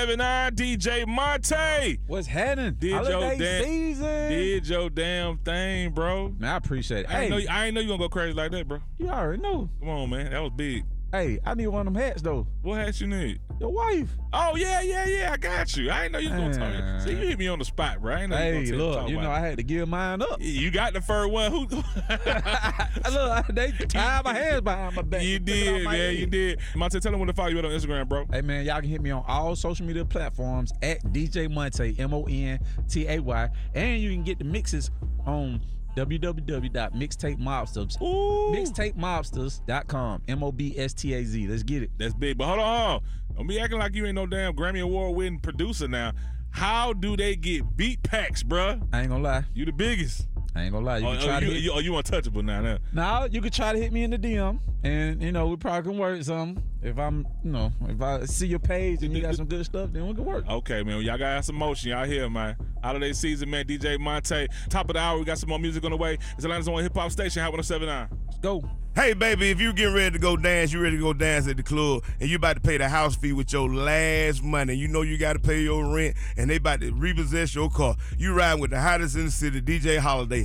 107.9, DJ Monte. What's happening? Holiday season. Did your damn thing, bro. Man, I appreciate it. I ain't know you gonna go crazy like that, bro. You already know. Come on, man. That was big. Hey, I need one of them hats, though. What hat you need? Your wife. Oh, yeah. I got you. I ain't know you was gonna tell me. See, you hit me on the spot, bro. I ain't know you was gonna talk about I had to give mine up. You got the fur one. Who? Look, they tied my hands behind my back. You did, man. You did. Monte, tell them where to follow you on Instagram, bro. Hey, man, y'all can hit me on all social media platforms at DJ Monte, Montay. And you can get the mixes on www.mixtapemobsters. Mixtapemobsters.com. MOBSTAZ. Let's get it. That's big. But hold on. Don't be acting like you ain't no damn Grammy Award winning producer now. How do they get beat packs, bruh? I ain't gonna lie. You the biggest. I ain't gonna lie. You untouchable now. Now you could try to hit me in the DM, and we probably can work some. If if I see your page and you got some good stuff, then we can work. Okay, man. Y'all gotta have some motion. Y'all here, man. Holiday season, man. DJ Monte. Top of the hour. We got some more music on the way. It's Atlanta's only hip hop station. Hot 107.9. Let's go. Hey, baby, if you getting ready to go dance, you ready to go dance at the club, and you about to pay the house fee with your last money. You know you got to pay your rent, and they about to repossess your car. You riding with the hottest in the city, DJ Holiday.